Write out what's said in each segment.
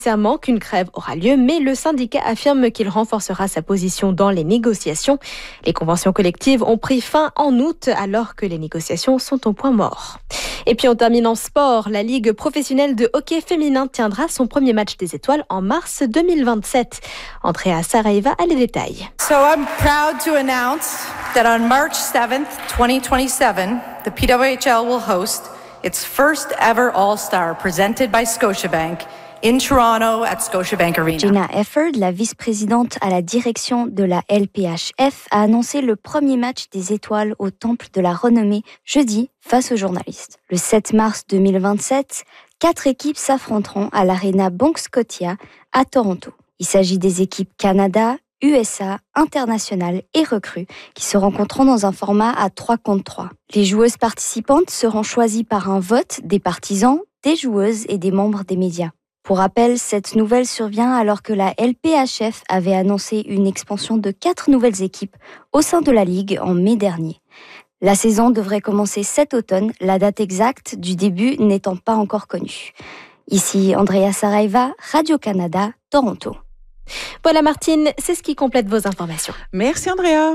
Nécessairement qu'une grève aura lieu, mais le syndicat affirme qu'il renforcera sa position dans les négociations. Les conventions collectives ont pris fin en août alors que les négociations sont au point mort. Et puis on termine en sport. La Ligue professionnelle de hockey féminin tiendra son premier match des étoiles en mars 2027. Andrea Saraiva a les détails. So I'm proud to announce that on March 7th, 2027, the PWHL will host its first ever All-Star presented by Scotiabank in Toronto at Scotiabank Arena. Gina Efford, la vice-présidente à la direction de la LPHF, a annoncé le premier match des étoiles au Temple de la Renommée jeudi face aux journalistes. Le 7 mars 2027, 4 équipes s'affronteront à l'Arena Bank Scotia à Toronto. Il s'agit des équipes Canada, USA, internationales et recrues qui se rencontreront dans un format à 3 contre 3. Les joueuses participantes seront choisies par un vote des partisans, des joueuses et des membres des médias. Pour rappel, cette nouvelle survient alors que la LPHF avait annoncé une expansion de 4 nouvelles équipes au sein de la Ligue en mai dernier. La saison devrait commencer cet automne, la date exacte du début n'étant pas encore connue. Ici Andrea Saraiva, Radio-Canada, Toronto. Voilà Martine, c'est ce qui complète vos informations. Merci Andrea.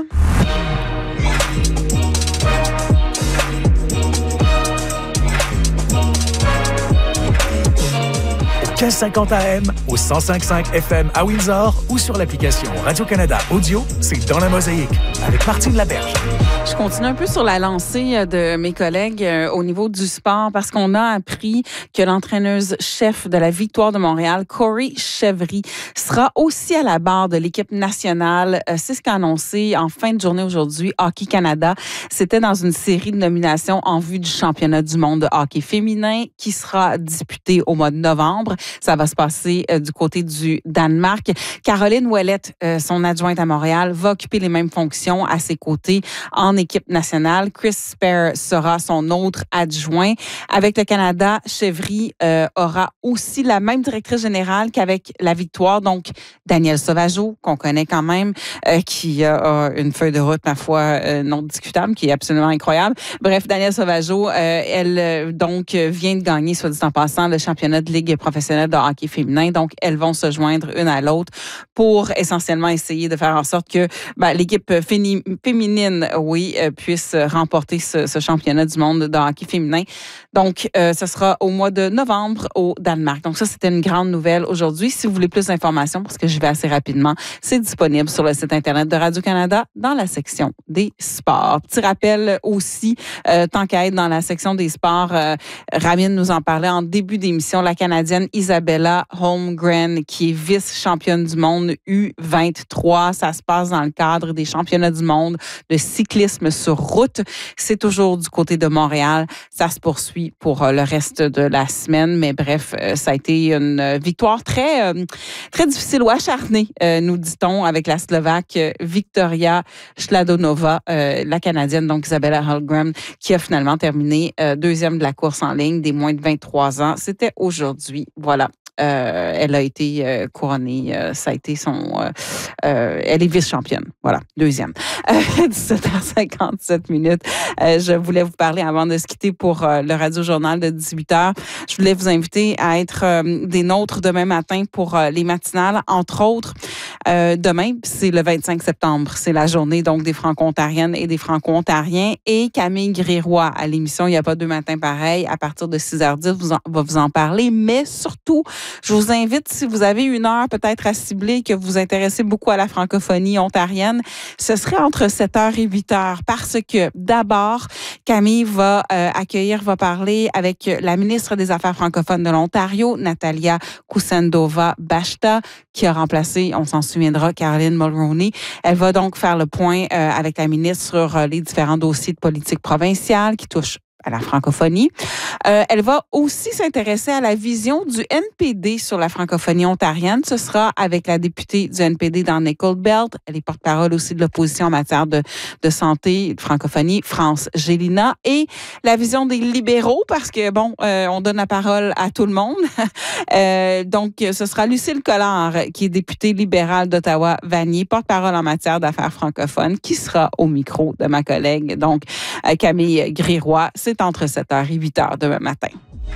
1550 AM au 105.5 FM à Windsor ou sur l'application Radio-Canada Audio, c'est Dans la Mosaïque avec Martine Laberge. Je continue un peu sur la lancée de mes collègues au niveau du sport parce qu'on a appris que l'entraîneuse-chef de la Victoire de Montréal, Corey Chevry, sera aussi à la barre de l'équipe nationale. C'est ce qu'a annoncé en fin de journée aujourd'hui Hockey Canada. C'était dans une série de nominations en vue du championnat du monde de hockey féminin qui sera disputé au mois de novembre. Ça va se passer du côté du Danemark. Caroline Ouellette, son adjointe à Montréal, va occuper les mêmes fonctions à ses côtés en équipe nationale. Chris Spare sera son autre adjoint. Avec le Canada, Chevry aura aussi la même directrice générale qu'avec la Victoire. Donc, Danielle Sauvageau, qu'on connaît quand même, qui a une feuille de route, ma foi, non discutable, qui est absolument incroyable. Bref, Danielle Sauvageau, elle donc vient de gagner, soit dit en passant, le championnat de Ligue professionnelle de hockey féminin. Donc, elles vont se joindre une à l'autre pour essentiellement essayer de faire en sorte que l'équipe féminine, puisse remporter ce championnat du monde de hockey féminin. Donc, ce sera au mois de novembre au Danemark. Donc, ça, c'était une grande nouvelle aujourd'hui. Si vous voulez plus d'informations, parce que j'y vais assez rapidement, c'est disponible sur le site Internet de Radio-Canada dans la section des sports. Petit rappel aussi, tant qu'à être dans la section des sports, Ramine nous en parlait en début d'émission, la Canadienne Isabella Holmgren, qui est vice-championne du monde U23. Ça se passe dans le cadre des championnats du monde de cyclisme sur route. C'est toujours du côté de Montréal. Ça se poursuit pour le reste de la semaine. Mais bref, ça a été une victoire très, très difficile ou acharnée, nous dit-on, avec la Slovaque Victoria Sladonova, la Canadienne, donc Isabella Holmgren, qui a finalement terminé deuxième de la course en ligne des moins de 23 ans. C'était aujourd'hui. Voilà. Elle a été couronnée. Ça a été son... elle est vice-championne. Voilà, deuxième. 17h57 minutes. Je voulais vous parler avant de se quitter pour le Radio-Journal de 18h. Je voulais vous inviter à être des nôtres demain matin pour les matinales. Entre autres, demain, c'est le 25 septembre. C'est la journée donc des Franco-Ontariennes et des Franco-Ontariens. Et Camille Gréroy à l'émission Il n'y a pas deux matins pareils, à partir de 6h10, va vous en parler. Mais surtout, je vous invite, si vous avez une heure peut-être à cibler, que vous vous intéressez beaucoup à la francophonie ontarienne, ce serait entre 7h et 8h parce que d'abord, Camille va parler avec la ministre des Affaires francophones de l'Ontario, Natalia Kusendova-Bashta, qui a remplacé, on s'en souviendra, Caroline Mulroney. Elle va donc faire le point avec la ministre sur les différents dossiers de politique provinciale qui touchent à la francophonie. Elle va aussi s'intéresser à la vision du NPD sur la francophonie ontarienne. Ce sera avec la députée du NPD dans Nicole Belt. Elle est porte-parole aussi de l'opposition en matière de santé, de francophonie, France Gélina. Et la vision des libéraux, parce que, on donne la parole à tout le monde. Donc, ce sera Lucille Collard, qui est députée libérale d'Ottawa-Vanier, porte-parole en matière d'affaires francophones, qui sera au micro de ma collègue, donc Camille Gréroy. C'est entre 7h et 8h demain matin.